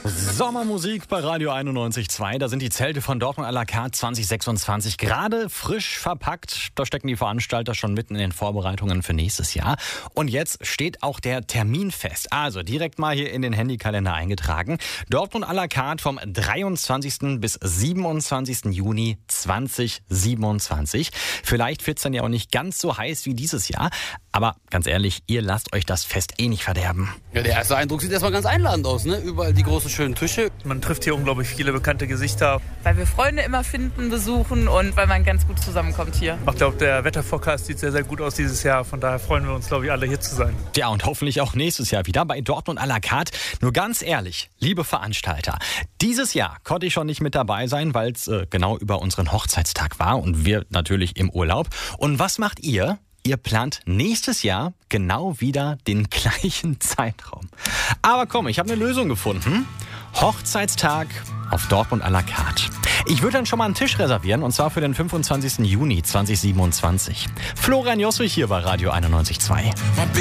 Sommermusik bei Radio 91.2. Da sind die Zelte von Dortmund à la carte 2026 gerade frisch verpackt. Da stecken die Veranstalter schon mitten in den Vorbereitungen für nächstes Jahr. Und jetzt steht auch der Termin fest. Also direkt mal hier in den Handykalender eingetragen. Dortmund à la carte vom 23. bis 27. Juni 2027. Vielleicht wird's dann ja auch nicht ganz so heiß wie dieses Jahr. Aber ganz ehrlich, ihr lasst euch das Fest eh nicht verderben. Ja, der erste Eindruck sieht erstmal ganz einladend aus, ne? Überall die großen schönen Tische. Man trifft hier unglaublich viele bekannte Gesichter. Weil wir Freunde immer finden, besuchen und weil man ganz gut zusammenkommt hier. Ich glaube, der Wetterforecast sieht sehr, sehr gut aus dieses Jahr. Von daher freuen wir uns, glaube ich, alle hier zu sein. Ja, und hoffentlich auch nächstes Jahr wieder bei Dortmund à la carte. Nur ganz ehrlich, liebe Veranstalter, dieses Jahr konnte ich schon nicht mit dabei sein, weil es genau über unseren Hochzeitstag war und wir natürlich im Urlaub. Und was macht ihr? Ihr plant nächstes Jahr genau wieder den gleichen Zeitraum. Aber komm, ich habe eine Lösung gefunden. Hochzeitstag auf Dortmund à la carte. Ich würde dann schon mal einen Tisch reservieren, und zwar für den 25. Juni 2027. Florian Jossrich hier bei Radio 91.2.